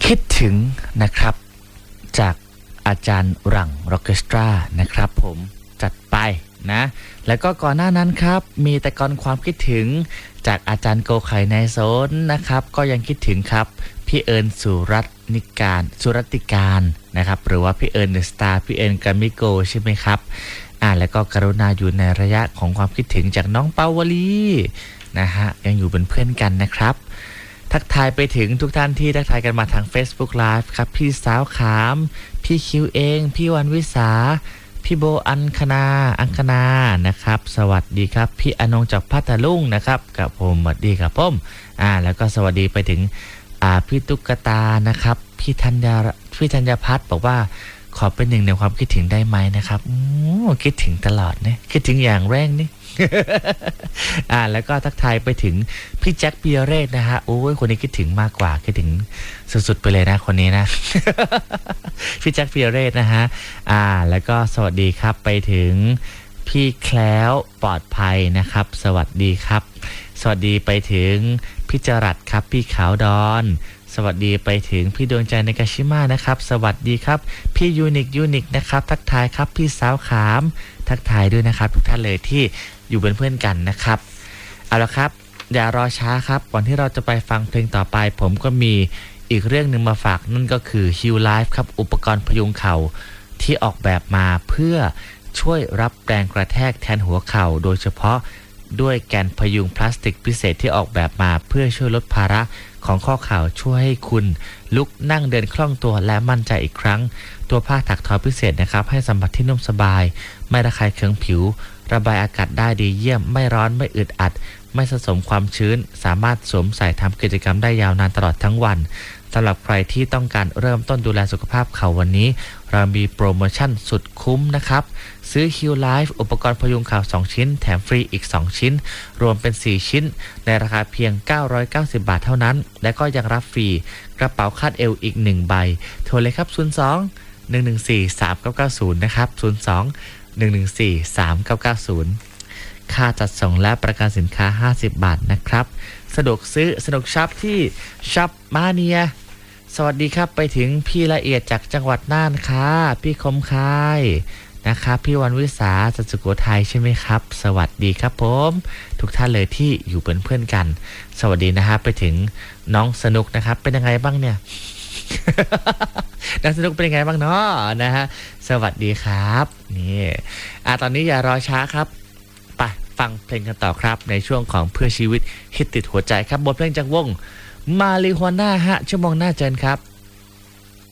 คิดถึงนะครับจากอาจารย์หลังร็อกเคสตรานะครับผมจัดไปนะแล้วก็ก่อนหน้านั้นครับมีแต่ก่อนความคิดถึงจากอาจารย์โกไข่ในโซนนะครับก็ยังคิดถึงครับพี่เอิญสุรัตนิการนะครับหรือว่าพี่เอิญเดอะสตาร์พี่เอิญกามิโกใช่ไหมครับแล้วก็กรุณาอยู่ในระยะของความคิดถึงจากน้องเปาวลีนะฮะยังอยู่เป็นเพื่อนกันนะครับทักทายไปถึงทุกท่านที่ทักทายกันมาทาง Facebook Live ครับพี่สาวขามพี่คิวเองพี่วันวิสาพี่โบอังคณานะครับสวัสดีครับพี่อนงจากพัทลุงนะครับกับผมสวัสดีครับผมแล้วก็สวัสดีไปถึงพี่ตุ๊กตานะครับพี่ธัญพัฒน์บอกว่าขอเป็นหนึ่งในความคิดถึงได้ไหมนะครับคิดถึงตลอดนะคิดถึงอย่างแรงนี่ แล้วก็ทักทายไปถึงพี่แจ็คเปียเรศนะฮะโอ้ยคนนี้คิดถึงมากกว่าคิดถึงสุดๆไปเลยนะคนนี้นะ พี่แจ็คเปียเรศนะฮะแล้วก็สวัสดีครับไปถึงพี่แคล้วปลอดภัยนะครับสวัสดีครับสวัสดีไปถึงพี่จรัสครับพี่ขาวดอนสวัสดีไปถึงพี่ดวงใจในกาชิมานะครับสวัสดีครับพี่ยูนิคนะครับทักทายครับพี่สาวขามทักทายด้วยนะครับทุกท่านเลยที่อยู่เป็นเพื่อนกันนะครับเอาละครับอย่ารอช้าครับก่อนที่เราจะไปฟังเพลงต่อไปผมก็มีอีกเรื่องนึงมาฝากนั่นก็คือ Heal Life ครับอุปกรณ์พยุงเข่าที่ออกแบบมาเพื่อช่วยรับแรงกระแทกแทนหัวเข่าโดยเฉพาะด้วยแกนพยุงพลาสติกพิเศษที่ออกแบบมาเพื่อช่วยลดภาระของข้อเข่าช่วยให้คุณลุกนั่งเดินคล่องตัวและมั่นใจอีกครั้งตัวผ้าถักทอพิเศษนะครับให้สัมผัสที่นุ่มสบายไม่ระคายเคืองผิวระบายอากาศได้ดีเยี่ยมไม่ร้อนไม่อึดอัดไม่สะสมความชื้นสามารถสวมใส่ทำกิจกรรมได้ยาวนานตลอดทั้งวันสำหรับใครที่ต้องการเริ่มต้นดูแลสุขภาพเข่าวันนี้เรามีโปรโมชั่นสุดคุ้มนะครับซื้อ Heal Life อุปกรณ์พยุงเข่า2ชิ้นแถมฟรีอีก2ชิ้นรวมเป็น4ชิ้นในราคาเพียง990 บาทเท่านั้นและก็ยังรับฟรีกระเป๋าคาดเอวอีก1ใบโทรเลยครับ02-114-3990นะครับ02-114-3990ค่าจัดส่งและประกันสินค้า50 บาทนะครับสะดวกซื้อสนุกช็อปที่ช็อปมาเนียสวัสดีครับไปถึงพี่ละเอียดจากจังหวัดน่านค่ะพี่คมคายนะครับพี่วันวิสาจากสุโขทัยใช่ไหมครับสวัสดีครับผมทุกท่านเลยที่อยู่เป็นเพื่อนกันสวัสดีนะครับไปถึงน้องสนุกนะครับเป็นยังไงบ้างเนี่ย น้องสนุกเป็นยังไงบ้างเนาะนะฮะสวัสดีครับนี่ตอนนี้อย่ารอช้าครับไปฟังเพลงกันต่อครับในช่วงของเพื่อชีวิตฮิตติดหัวใจครับบทเพลงจากวงมาริฮวาน่าฮะชั่วโมงหน้าเจนครับ